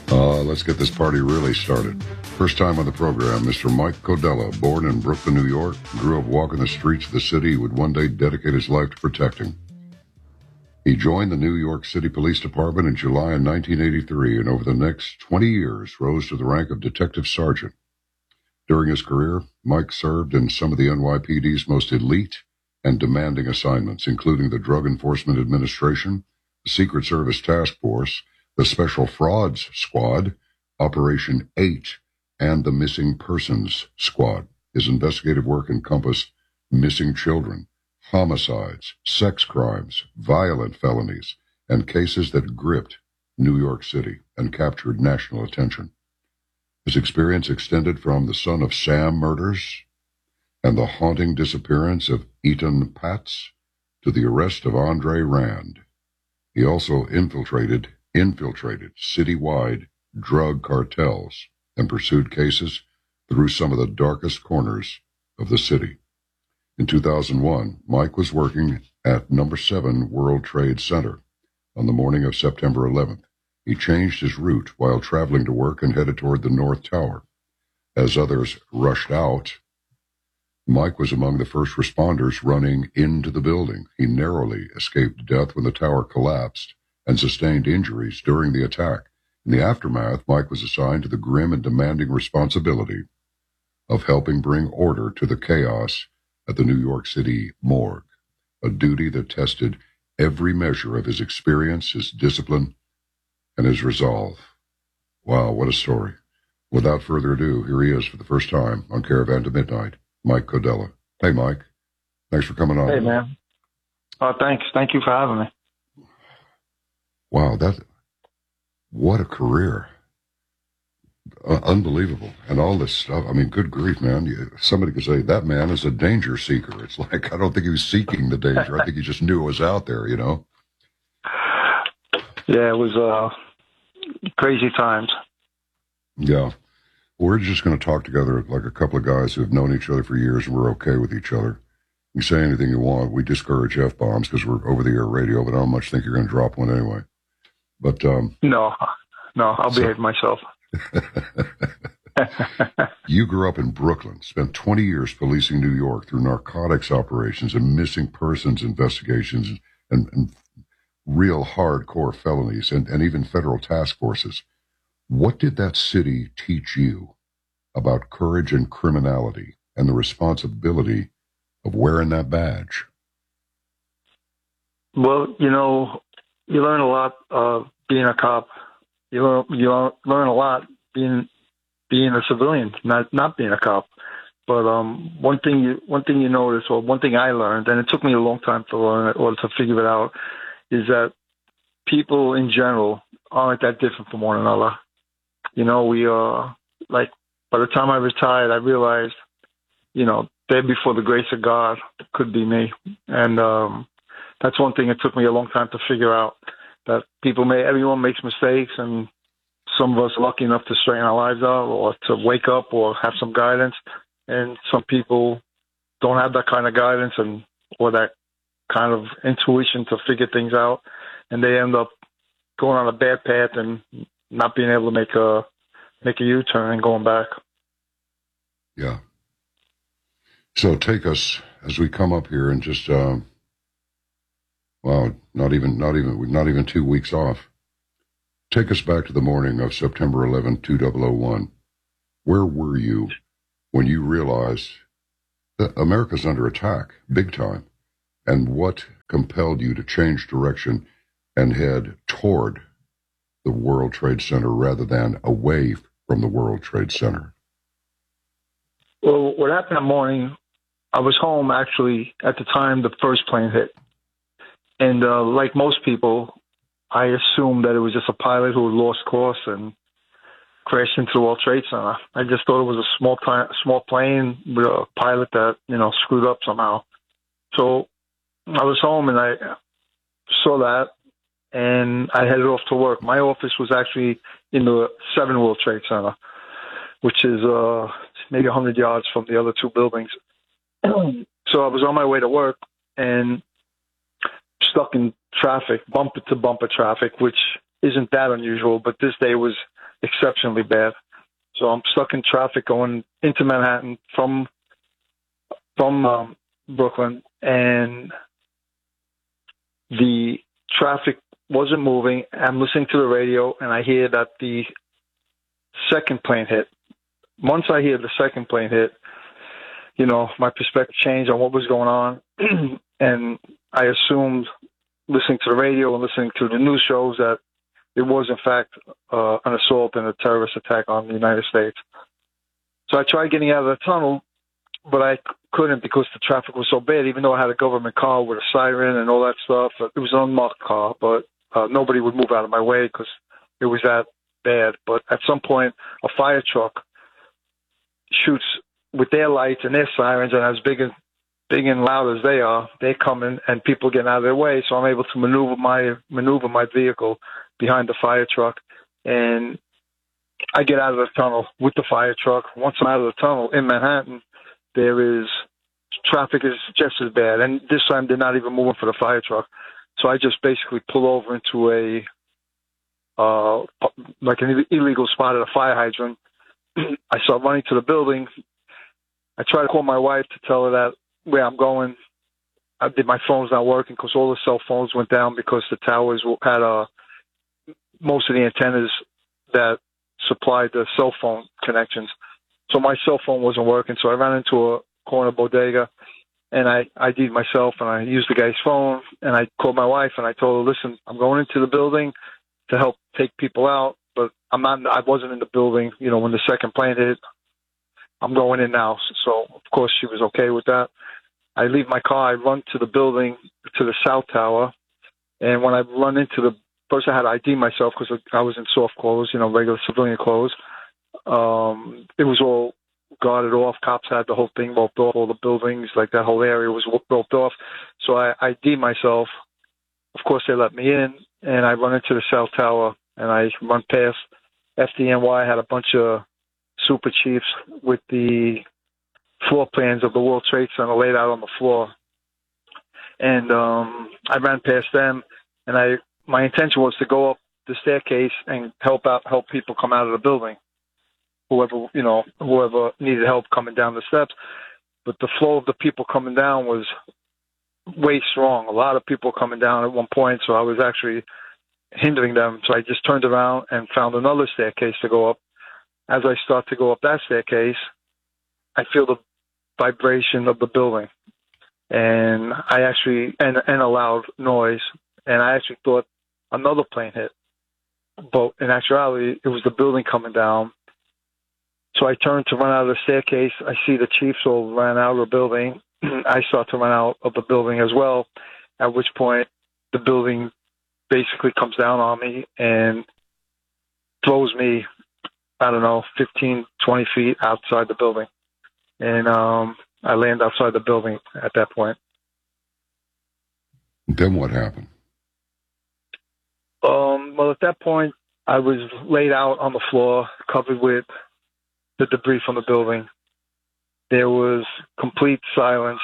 Let's get this party really started. First time on the program, Mr. Mike Codella, born in Brooklyn, New York, grew up walking the streets of the city he would one day dedicate his life to protecting. He joined the New York City Police Department in July of 1983, and over the next 20 years rose to the rank of Detective Sergeant. During his career, Mike served in some of the NYPD's most elite and demanding assignments, including the Drug Enforcement Administration, the Secret Service Task Force, the Special Frauds Squad, Operation 8, and the Missing Persons Squad. His investigative work encompassed missing children, homicides, sex crimes, violent felonies, and cases that gripped New York City and captured national attention. His experience extended from the Son of Sam murders and the haunting disappearance of Eaton Patz to the arrest of Andre Rand. He also infiltrated citywide drug cartels and pursued cases through some of the darkest corners of the city. In 2001, Mike was working at No. 7 World Trade Center on the morning of September 11th. He changed his route while traveling to work and headed toward the North Tower. As others rushed out, Mike was among the first responders running into the building. He narrowly escaped death when the tower collapsed and sustained injuries during the attack. In the aftermath, Mike was assigned to the grim and demanding responsibility of helping bring order to the chaos at the New York City morgue, a duty that tested every measure of his experience, his discipline, and his resolve. Wow, what a story. Without further ado, here he is for the first time on Caravan to Midnight, Mike Codella. Hey, Mike. Thanks for coming on. Hey, man. Thanks. Thank you for having me. Wow, what a career. Unbelievable. And all this stuff. I mean, good grief, man. Somebody could say that man is a danger seeker. It's like, I don't think he was seeking the danger. I think he just knew it was out there, you know? Yeah, it was crazy times. Yeah. We're just going to talk together like a couple of guys who have known each other for years and we're okay with each other. You can say anything you want. We discourage F-bombs because we're over-the-air radio, but I don't much think you're going to drop one anyway. But No, I'll behave myself. You grew up in Brooklyn, spent 20 years policing New York through narcotics operations and missing persons investigations and real hardcore felonies and even federal task forces. What did that city teach you about courage and criminality and the responsibility of wearing that badge? Well, you learn a lot being a cop. You learn a lot being a civilian, not being a cop. But one thing you notice, or one thing I learned, and it took me a long time to learn it or to figure it out, is that people in general aren't that different from one another. We like by the time I retired, I realized, day before the grace of God could be me, and that's one thing it took me a long time to figure out, that everyone makes mistakes, and some of us are lucky enough to straighten our lives out or to wake up or have some guidance. And some people don't have that kind of guidance or that kind of intuition to figure things out. And they end up going on a bad path and not being able to make a U-turn and going back. Yeah. So take us as we come up here and just, not even 2 weeks off. Take us back to the morning of September 11, 2001. Where were you when you realized that America's under attack, big time? And what compelled you to change direction and head toward the World Trade Center rather than away from the World Trade Center? Well, what happened that morning, I was home actually at the time the first plane hit. And like most people, I assumed that it was just a pilot who had lost course and crashed into the World Trade Center. I just thought it was a small plane with a pilot that, screwed up somehow. So I was home and I saw that and I headed off to work. My office was actually in the 7 World Trade Center, which is maybe 100 yards from the other 2 buildings. So I was on my way to work and stuck in traffic, bumper to bumper traffic, which isn't that unusual, but this day was exceptionally bad. So I'm stuck in traffic going into Manhattan from Brooklyn, and the traffic wasn't moving. I'm listening to the radio, and I hear that the second plane hit. Once I hear the second plane hit, my perspective changed on what was going on, and I assumed, listening to the radio and listening to the news shows, that it was, in fact, an assault and a terrorist attack on the United States. So I tried getting out of the tunnel, but I couldn't because the traffic was so bad, even though I had a government car with a siren and all that stuff. It was an unmarked car, but nobody would move out of my way because it was that bad. But at some point, a fire truck shoots with their lights and their sirens, and as big and loud as they are, they come in and people get out of their way. So I'm able to maneuver my vehicle behind the fire truck, and I get out of the tunnel with the fire truck. Once I'm out of the tunnel in Manhattan, traffic is just as bad, and this time they're not even moving for the fire truck. So I just basically pull over into like an illegal spot at a fire hydrant. I start running to the building. I try to call my wife to tell her that where I'm going. My phone's not working because all the cell phones went down because the towers had most of the antennas that supplied the cell phone connections. So my cell phone wasn't working. So I ran into a corner bodega, and I ID'd myself, and I used the guy's phone, and I called my wife, and I told her, listen, I'm going into the building to help take people out, but I wasn't in the building, when the second plane hit. I'm going in now. So, of course, she was okay with that. I leave my car. I run to the building, to the South Tower. And when I run first I had to ID myself because I was in soft clothes, regular civilian clothes. It was all guarded off. Cops had the whole thing roped off, all the buildings, like that whole area was roped off. So I ID myself. Of course, they let me in, and I run into the South Tower, and I run past FDNY. Had a bunch of super chiefs with the floor plans of the World Trade Center laid out on the floor. And I ran past them, and my intention was to go up the staircase and help people come out of the building. Whoever needed help coming down the steps. But the flow of the people coming down was way strong. A lot of people coming down at one point, so I was actually hindering them. So I just turned around and found another staircase to go up. As I start to go up that staircase, I feel the vibration of the building, and and a loud noise, and I actually thought another plane hit. But in actuality, it was the building coming down. So I turned to run out of the staircase. I see the chiefs all ran out of the building. I start to run out of the building as well, at which point the building basically comes down on me and throws me, 15, 20 feet outside the building. And I land outside the building at that point. Then what happened? Well, at that point, I was laid out on the floor, covered with the debris from the building. There was complete silence.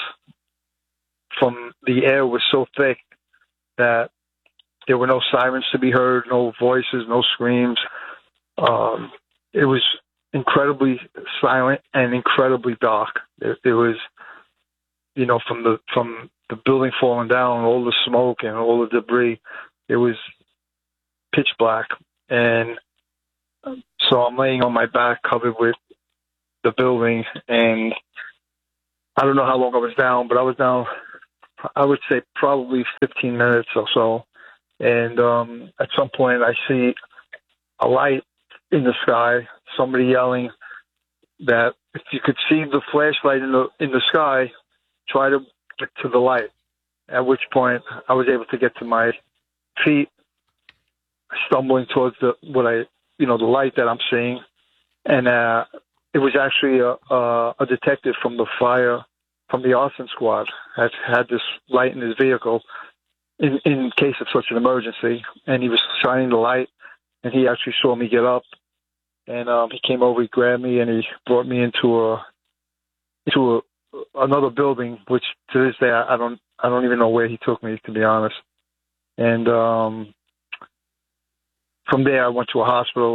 The air was so thick that there were no sirens to be heard, no voices, no screams. It was incredibly silent and incredibly dark. It was, from the building falling down, all the smoke and all the debris, it was pitch black. And so I'm laying on my back covered with the building, and I don't know how long I was down, but I was down, I would say probably 15 minutes or so. And at some point I see a light in the sky, somebody yelling that if you could see the flashlight in the sky, try to get to the light. At which point I was able to get to my feet, stumbling towards the light that I'm seeing. And it was actually a detective from the arson squad had this light in his vehicle in case of such an emergency. And he was shining the light, and he actually saw me get up. And he came over, he grabbed me, and he brought me into another building, which to this day I don't even know where he took me, to be honest. And from there I went to a hospital.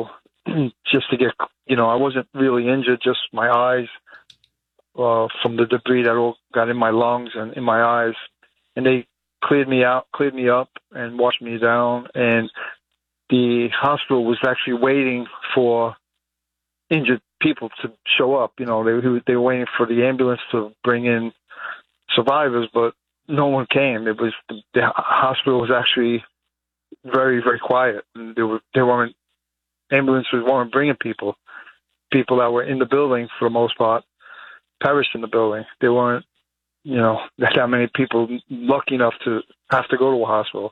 just to get, I wasn't really injured, just my eyes from the debris that all got in my lungs and in my eyes. And they cleared me up, and washed me down. And the hospital was actually waiting for injured people to show up. They were waiting for the ambulance to bring in survivors, but no one came. The hospital was actually very, very quiet. And ambulances weren't bringing people. People that were in the building, for the most part, perished in the building. There weren't, that many people lucky enough to have to go to a hospital.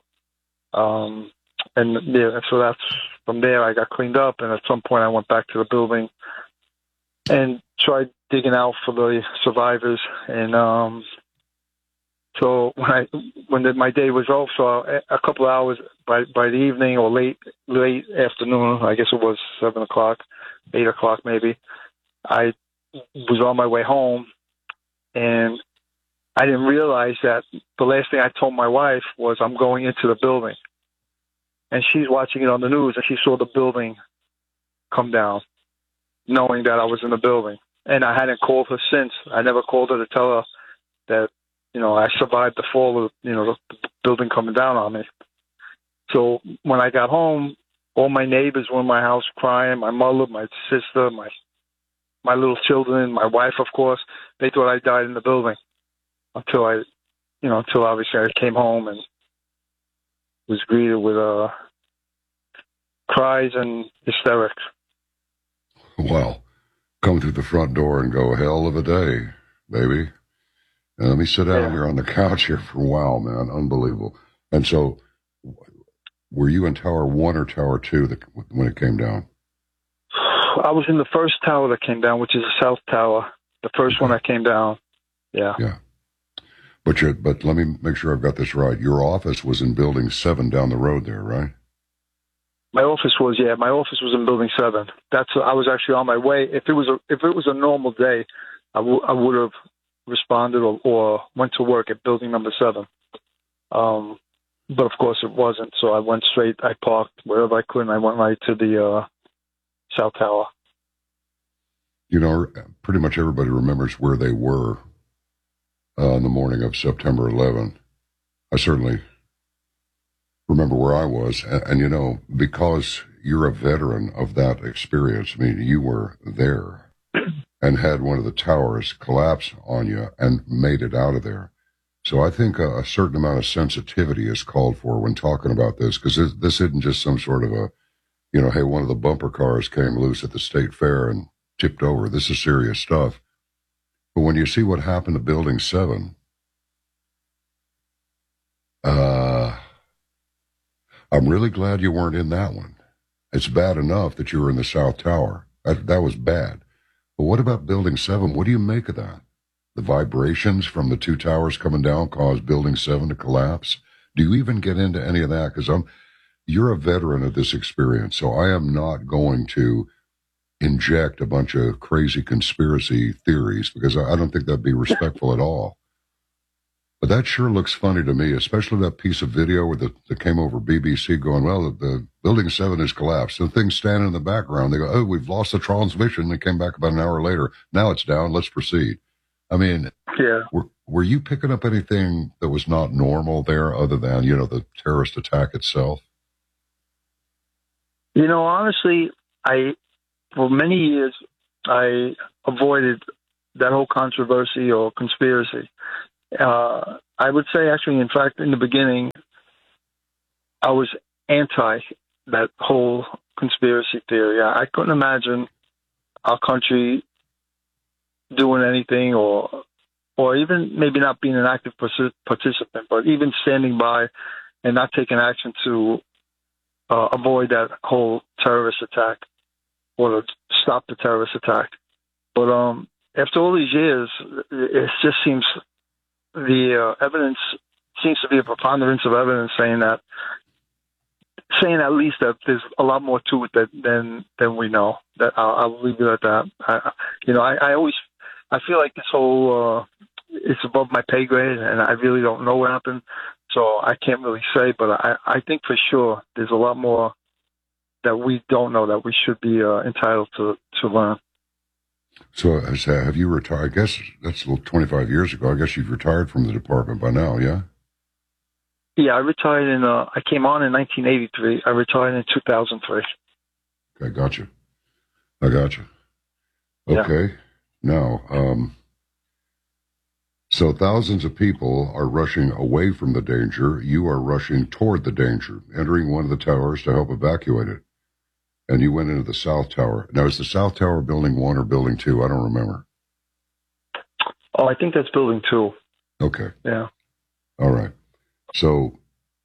So that's from there. I got cleaned up, and at some point I went back to the building and tried digging out for the survivors. And so when my day was off, so a couple of hours by the evening or late afternoon, I guess it was 7 o'clock, 8 o'clock maybe, I was on my way home, and I didn't realize that the last thing I told my wife was I'm going into the building. And she's watching it on the news, and she saw the building come down, knowing that I was in the building. And I hadn't called her since. I never called her to tell her that, I survived the fall of, the building coming down on me. So when I got home, all my neighbors were in my house crying, my mother, my sister, my little children, my wife, of course. They thought I died in the building until obviously I came home and was greeted with cries and hysterics. Well, come through the front door and go, hell of a day, baby. And let me sit down here on the couch here for a while, man. Unbelievable. And so, were you in Tower 1 or Tower 2 when it came down? I was in the first tower that came down, which is the South Tower. The first one that came down. Yeah. Yeah. But let me make sure I've got this right. Your office was in Building 7 down the road there, right? My office was in Building 7. I was actually on my way. If it was a normal day, I would have responded or went to work at Building number 7. But of course it wasn't. So I went straight. I parked wherever I could, and I went right to the South Tower. Pretty much everybody remembers where they were on the morning of September 11th. I certainly remember where I was. And because you're a veteran of that experience, I mean, you were there and had one of the towers collapse on you and made it out of there. So I think a certain amount of sensitivity is called for when talking about this, because this isn't just some sort of hey, one of the bumper cars came loose at the state fair and tipped over. This is serious stuff. But when you see what happened to Building 7, I'm really glad you weren't in that one. It's bad enough that you were in the South Tower. That was bad. But what about Building 7? What do you make of that? The vibrations from the two towers coming down caused Building 7 to collapse. Do you even get into any of that? Because you're a veteran of this experience, so I am not going to inject a bunch of crazy conspiracy theories, because I don't think that'd be respectful at all. But that sure looks funny to me, especially that piece of video that came over BBC going, well, the Building 7 has collapsed. The thing's standing in the background. They go, oh, we've lost the transmission. They came back about an hour later. Now it's down. Let's proceed. I mean, were you picking up anything that was not normal there other than, the terrorist attack itself? Honestly, for many years, I avoided that whole controversy or conspiracy. I would say, actually, in fact, in the beginning, I was anti that whole conspiracy theory. I couldn't imagine our country doing anything or even maybe not being an active participant, but even standing by and not taking action to avoid that whole terrorist attack or to stop the terrorist attack. But after all these years, it just seems the evidence seems to be a preponderance of evidence saying at least that there's a lot more to it than we know. That I'll leave it at that. I feel like this whole it's above my pay grade, and I really don't know what happened, so I can't really say. But I think for sure there's a lot more that we don't know that we should be entitled to learn. So have you retired? I guess that's 25 years ago. I guess you've retired from the department by now, yeah? Yeah, I retired I came on in 1983. I retired in 2003. I got you. Okay. Yeah. Now, so thousands of people are rushing away from the danger. You are rushing toward the danger, entering one of the towers to help evacuate it. And you went into the South Tower. Now, is the South Tower Building 1 or Building 2? I don't remember. Oh, I think that's Building 2. Okay. Yeah. All right. So,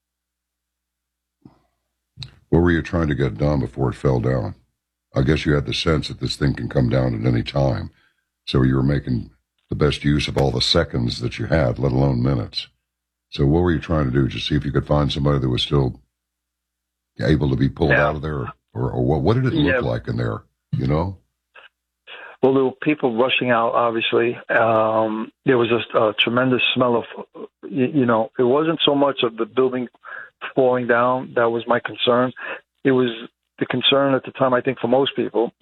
what were you trying to get done before it fell down? I guess you had the sense that this thing can come down at any time. So you were making the best use of all the seconds that you had, let alone minutes. So what were you trying to do? Just see if you could find somebody that was still able to be pulled out of there? Or what did it look like in there, you know? Well, there were people rushing out, obviously. There was a tremendous smell of, it wasn't so much of the building falling down that was my concern. It was the concern at the time, I think, for most people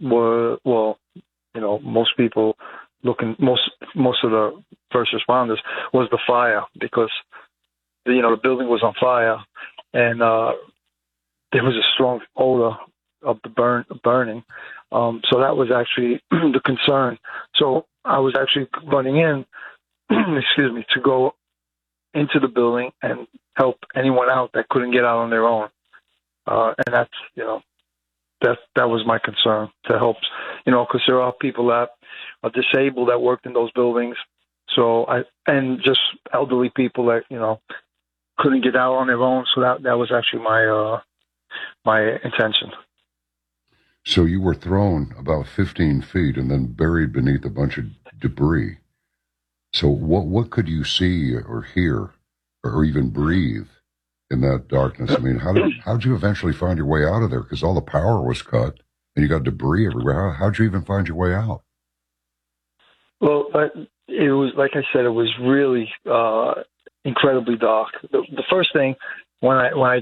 most people most of the first responders was the fire, because, the building was on fire, and there was a strong odor of the burning. So that was actually the concern. So I was actually running in, to go into the building and help anyone out that couldn't get out on their own. And that's, that was my concern, to help, because there are people that are disabled that worked in those buildings. And just elderly people that, couldn't get out on their own. So that was actually my intention. So you were thrown about 15 feet and then buried beneath a bunch of debris. So what could you see or hear or even breathe in that darkness? I mean, how'd you eventually find your way out of there? Because all the power was cut and you got debris everywhere. How'd you even find your way out? Well, it was, like I said, it was really incredibly dark. The first thing, when I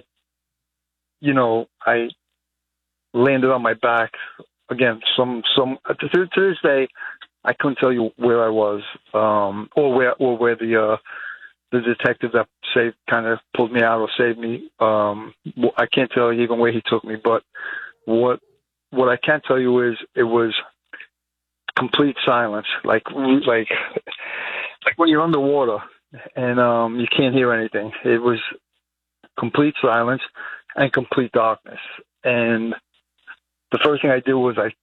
landed on my back, again, to this day, I couldn't tell you where I was, or where the detective that kind of pulled me out or saved me. I can't tell you even where he took me, but what I can tell you is it was complete silence, like when you're underwater and you can't hear anything. It was complete silence and complete darkness. And the first thing I did was I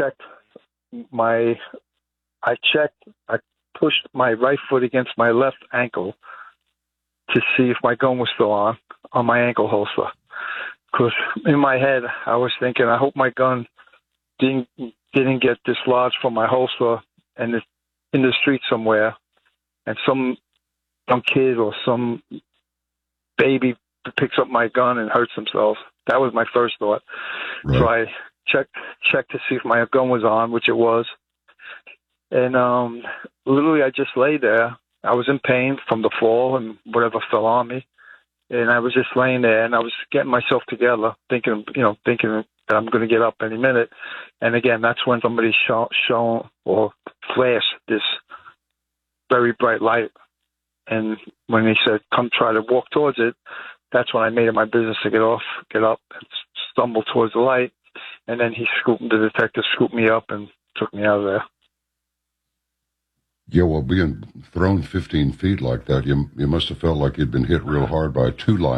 pushed my right foot against my left ankle to see if my gun was still on my ankle holster. Because in my head, I was thinking, I hope my gun didn't get dislodged from my holster and it's in the street somewhere, and some kid or some baby picks up my gun and hurts themselves. That was my first thought. Right. So I checked to see if my gun was on, which it was. And literally I just lay there. I was in pain from the fall and whatever fell on me. And I was just laying there, and I was getting myself together, thinking that I'm going to get up any minute. And again, that's when somebody shone or flashed this very bright light. And when he said, "Come try to walk towards it," that's when I made it my business to get up, and stumble towards the light. And then the detective scooped me up and took me out of there. Yeah, well, being thrown 15 feet like that, you must have felt like you'd been hit real hard by a two-line